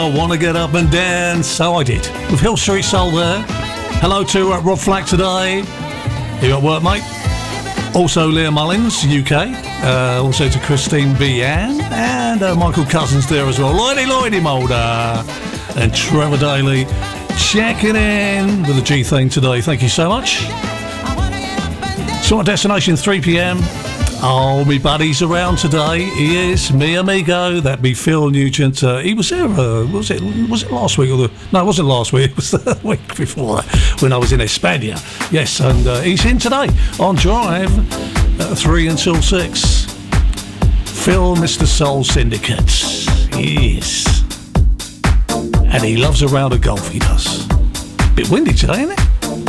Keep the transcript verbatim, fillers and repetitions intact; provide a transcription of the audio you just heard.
I want to get up and dance, so I did. With Hill Street Soul there. Hello to uh, Rob Flack today. You at work, mate? Also Leah Mullins, U K. Uh, also to Christine B. Ann. And uh, Michael Cousins there as well. Lloydie Lloydie Mulder. And Trevor Daly checking in with the G thing today. Thank you so much. So our destination three p.m. Oh, me buddy's around today. He is me amigo. That be Phil Nugent. Uh, he was there. Uh, was it? Was it last week or the? No, it wasn't last week. It was the week before that when I was in España. Yes, and uh, he's in today on Drive at three until six. Phil, Mister Soul Syndicate. Yes, and he loves a round of golf. He does. Bit windy today, isn't it?